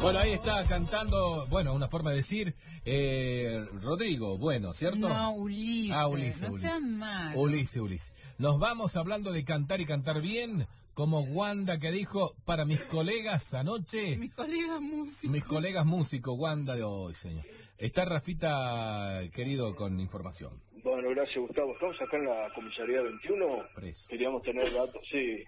Bueno, ahí está cantando, bueno, una forma de decir, Rodrigo, bueno, ¿cierto? No, Ulises. Ah, Ulises, no Ulises. sean malos. Ulises. Nos vamos hablando de cantar y cantar bien, como Wanda que dijo, para mis colegas anoche... Mis colegas músicos. Mis colegas músicos, Wanda de hoy, señor. Está Rafita, querido, con información. Bueno, gracias, Gustavo. Estamos acá en la comisaría 21. Preso. Queríamos tener datos, sí.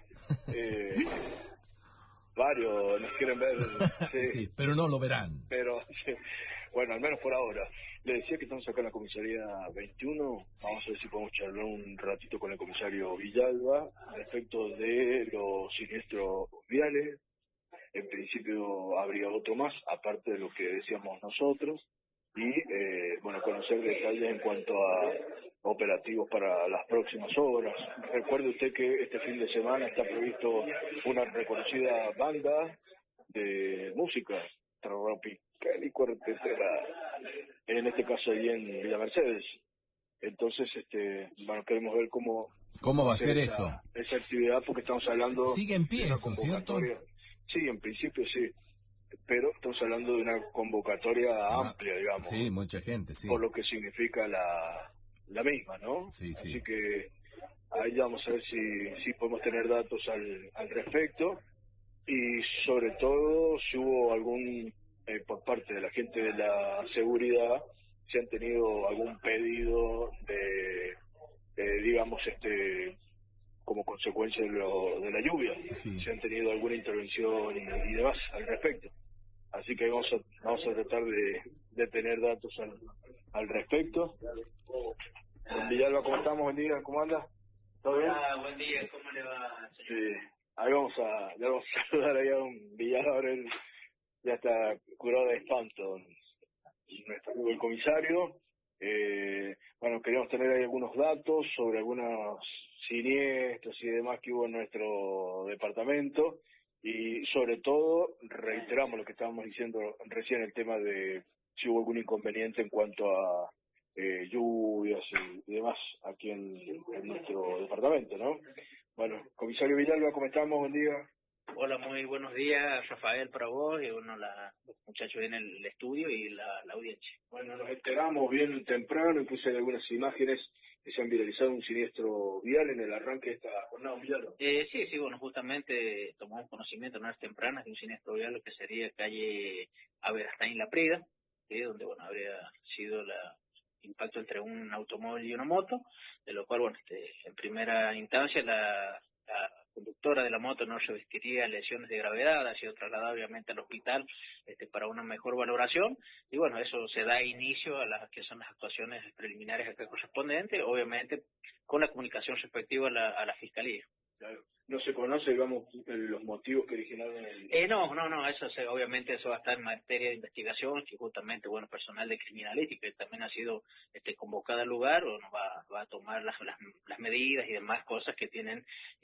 Varios nos quieren ver. Sí, sí, pero no lo verán. Pero, sí, bueno, al menos por ahora. Le decía que estamos acá en la comisaría 21. Sí. Vamos a ver si podemos charlar un ratito con el comisario Villalba respecto de los siniestros viales. En principio habría otro más, aparte de lo que decíamos nosotros. Y, bueno, conocer detalles en cuanto a operativos para las próximas horas. Recuerde usted que este fin de semana está previsto una reconocida banda de música tropical y cuartetera, en este caso ahí en Villa Mercedes. Entonces, bueno, queremos ver cómo va a ser eso. Esa actividad, porque estamos hablando... Sigue en pie eso, ¿cierto? Sí, en principio sí. Pero estamos hablando de una convocatoria amplia, digamos. Sí, mucha gente, sí. Por lo que significa la misma, ¿no? Sí, sí. Así que ahí vamos a ver si podemos tener datos al respecto. Y sobre todo, si hubo algún, por parte de la gente de la seguridad, si han tenido algún pedido digamos, como consecuencia de la lluvia, sí. Si han tenido alguna intervención y demás al respecto. Así que vamos a tratar de tener datos al respecto. Villalba, ¿cómo estamos? Buen día, ¿cómo anda? ¿Todo bien? Buen día, ¿cómo le va, señor? Sí, ahí vamos a saludar ahí a un Villalba, ahora él ya está curado de espanto, nuestro amigo el comisario. Bueno, queríamos tener ahí algunos datos sobre algunos siniestros y demás que hubo en nuestro departamento. Y sobre todo, reiteramos lo que estábamos diciendo recién, el tema de si hubo algún inconveniente en cuanto a lluvias y demás aquí en nuestro departamento, ¿no? Bueno, comisario Villalba, ¿cómo estamos? Buen día. Hola, muy buenos días, Rafael, para vos, y bueno, los muchachos en el estudio y la audiencia. Bueno, nos enteramos bien temprano, incluso hay algunas imágenes que se han viralizado un siniestro vial en el arranque de esta jornada Villalba. Sí, bueno, justamente tomamos conocimiento en horas tempranas de un siniestro vial, lo que sería calle Averastain La Prida, donde, bueno, habría sido el impacto entre un automóvil y una moto, de lo cual, bueno, en primera instancia la conductora de la moto no revestiría lesiones de gravedad, ha sido trasladada obviamente al hospital para una mejor valoración, y bueno, eso se da inicio a las que son las actuaciones preliminares acá correspondientes, obviamente con la comunicación respectiva a la Fiscalía. Claro. No se conoce, digamos, los motivos que originaron el... No, obviamente eso va a estar en materia de investigación, que justamente, bueno, personal de criminalística que también ha sido convocado al lugar, o nos va a tomar las medidas y demás cosas que tienen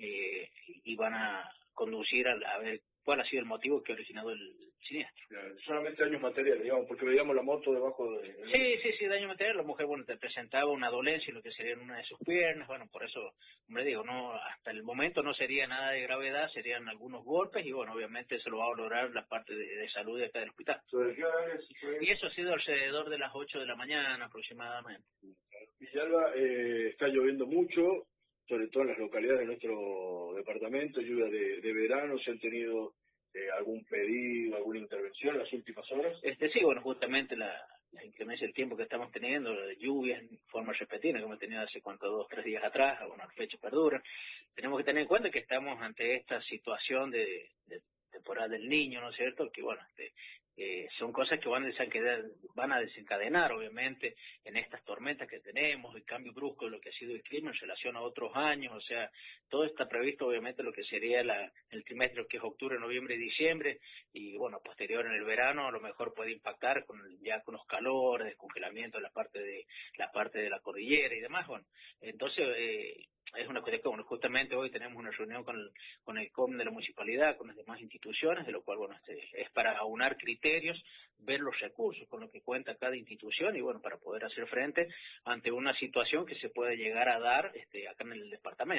y van a conducir a ver cuál ha sido el motivo que ha originado el siniestro. Claro, solamente daños materiales, digamos, porque veíamos la moto debajo de... Sí, daño material. La mujer, bueno, te presentaba una dolencia en lo que sería en una de sus piernas. Bueno, por eso, hombre, digo, no, hasta el momento no sería nada de gravedad, serían algunos golpes y, bueno, obviamente se lo va a valorar la parte de salud de acá del hospital. ¿Sobre qué hora y eso ha sido alrededor de las 8 de la mañana aproximadamente. Villalba, está lloviendo mucho, sobre todo en las localidades de nuestro departamento, lluvia de verano. ¿Se han tenido algún pedido, alguna intervención en las últimas horas? Sí, bueno, justamente la inclemencia del tiempo que estamos teniendo, de lluvias en forma repetida, como hemos tenido hace 2-3 días atrás, alguna fecha perdura. Tenemos que tener en cuenta que estamos ante esta situación de temporada del Niño, ¿no es cierto? Que, bueno, son cosas que van a desencadenar, obviamente, en estas tormentas que tenemos, el cambio brusco de lo que ha sido el clima en relación a otros años, o sea, todo está previsto, obviamente, lo que sería el trimestre que es octubre, noviembre y diciembre, y, bueno, posterior en el verano, a lo mejor puede impactar con los calores, descongelamiento de la parte de la cordillera y demás, bueno, entonces, es una cuestión que, bueno, justamente hoy tenemos una reunión con el COM de la municipalidad, con las demás instituciones, de lo cual, bueno, es para aunar criterios, ver los recursos con los que cuenta cada institución y, bueno, para poder hacer frente ante una situación que se puede llegar a dar acá en el departamento.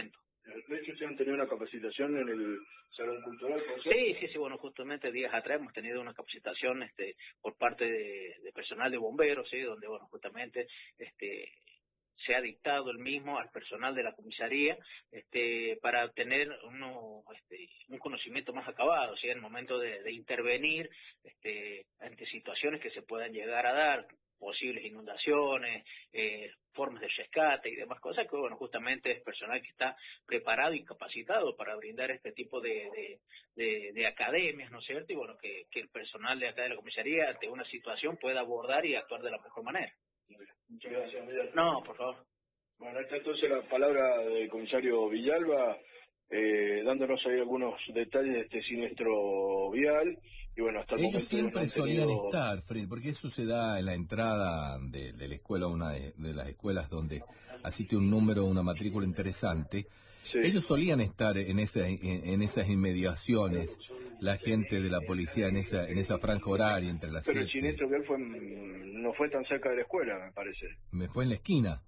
De hecho, ¿se han tenido una capacitación en el Salón Cultural? Sí, bueno, justamente días atrás hemos tenido una capacitación por parte de personal de bomberos, sí, donde, bueno, justamente se ha dictado el mismo al personal de la comisaría para tener un conocimiento más acabado, ¿sí? En el momento de intervenir ante situaciones que se puedan llegar a dar, posibles inundaciones, formas de rescate y demás cosas, que bueno, justamente es personal que está preparado y capacitado para brindar este tipo de academias, ¿no es cierto? Y bueno, que el personal de acá de la comisaría ante una situación pueda abordar y actuar de la mejor manera. Muchas gracias, Miguel. No, por favor. Bueno, está entonces la palabra del comisario Villalba, dándonos ahí algunos detalles de este siniestro vial. Y bueno, hasta el Ellos momento siempre no han solían tenido... estar, Fred, porque eso se da en la entrada de la escuela, una de las escuelas donde asiste un número, una matrícula interesante. Sí. Ellos solían estar en esas inmediaciones, la gente de la policía en esa franja horaria entre las Pero 7. el siniestro vial no fue tan cerca de la escuela, me parece. Me fue en la esquina.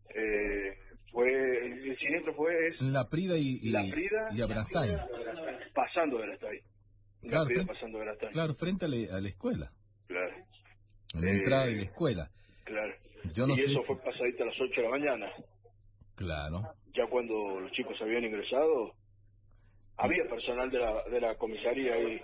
El siniestro fue En La Prida y Abrastain. pasando de la Stay. Claro, Pasando de la Stay. claro, frente a la escuela. Claro. En la entrada de la escuela. Claro. Yo no y sé eso si... fue pasadita a las 8 de la mañana. Claro. Ya cuando los chicos habían ingresado, había personal de la comisaría ahí.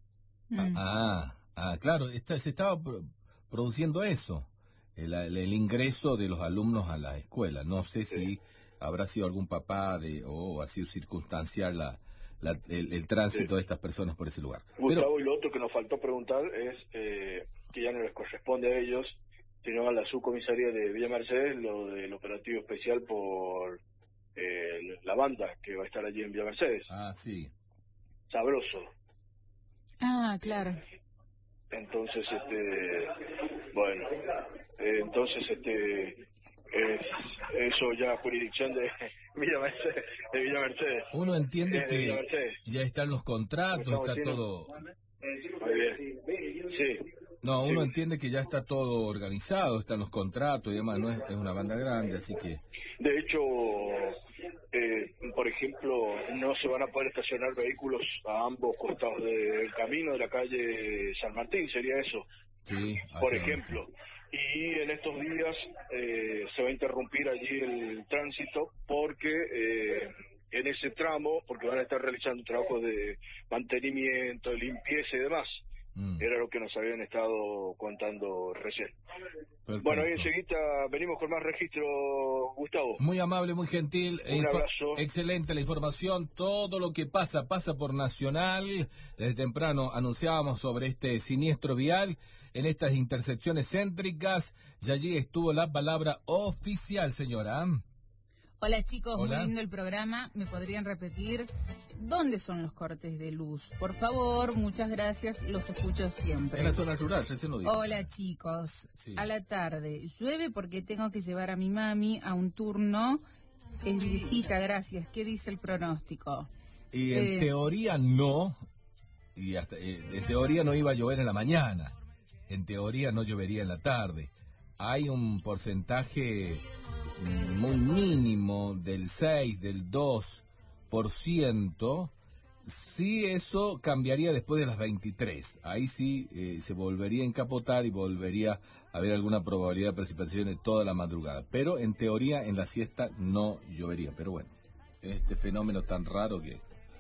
Claro, se estaba produciendo eso, el ingreso de los alumnos a la escuela. No sé si habrá sido algún papá o ha sido circunstancial el tránsito de estas personas por ese lugar. Gustavo, y lo otro que nos faltó preguntar es que ya no les corresponde a ellos, sino a la subcomisaría de Villa Mercedes, lo del operativo especial por la banda que va a estar allí en Villa Mercedes. Sí. Sabroso. Claro. Entonces, bueno, entonces, eso ya jurisdicción de Villa Mercedes. Uno entiende que ya están los contratos, está todo... Muy bien. Sí. No, uno entiende que ya está todo organizado, están los contratos y demás, no es una banda grande, así que... De hecho, por ejemplo, no se van a poder estacionar vehículos a ambos costados del camino de la calle San Martín, sería eso. Sí. Por ejemplo. Y en estos días se va a interrumpir allí el tránsito porque en ese tramo, porque van a estar realizando trabajos de mantenimiento, de limpieza y demás. Era lo que nos habían estado contando recién. Perfecto. Bueno, ahí enseguida venimos con más registro, Gustavo. Muy amable, muy gentil. Un abrazo. Excelente la información. Todo lo que pasa por Nacional. Desde temprano anunciábamos sobre este siniestro vial en estas intersecciones céntricas. Y allí estuvo la palabra oficial, señora. Hola chicos, Hola. Muy lindo el programa. ¿Me podrían repetir dónde son los cortes de luz? Por favor, muchas gracias, los escucho siempre. En la zona rural, recién lo digo. Hola chicos, Sí. A la tarde llueve porque tengo que llevar a mi mami a un turno. Es viejita, gracias. ¿Qué dice el pronóstico? Y en teoría no, y hasta en teoría no iba a llover en la mañana, en teoría no llovería en la tarde. Hay un porcentaje muy mínimo del 6, del 2%, sí eso cambiaría después de las 23. Ahí sí se volvería a encapotar y volvería a haber alguna probabilidad de precipitaciones toda la madrugada. Pero en teoría en la siesta no llovería. Pero bueno, este fenómeno tan raro que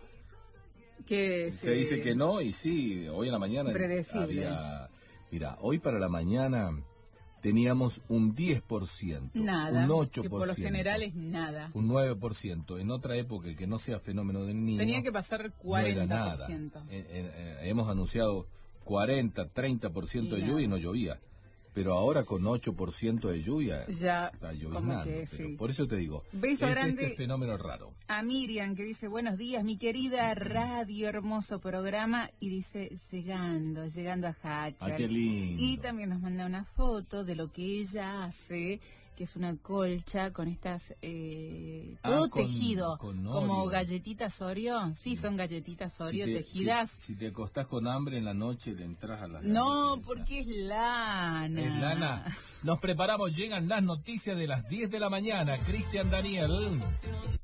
se dice que no y sí, hoy en la mañana había... Mira, hoy para la mañana... teníamos un 10%, nada, un 8%. Que por lo general es nada. Un 9%. En otra época que no sea fenómeno del niño... Tenía que pasar 40%. No era nada. Hemos anunciado 40, 30% de lluvia y no llovía. Pero ahora con 8% de lluvia ya está lloviznando. Sí. Por eso te digo, beso es grande este fenómeno raro. A Miriam, que dice, buenos días, mi querida radio, hermoso programa, y dice, llegando a Hachal. Qué lindo. Y también nos manda una foto de lo que ella hace, que es una colcha con estas, todo tejido, como galletitas Oreo. Sí, son galletitas Oreo tejidas. Si te acostás con hambre en la noche, le entras a las No, porque es lana. Es lana. Nos preparamos, llegan las noticias de las 10 de la mañana. Cristian Daniel.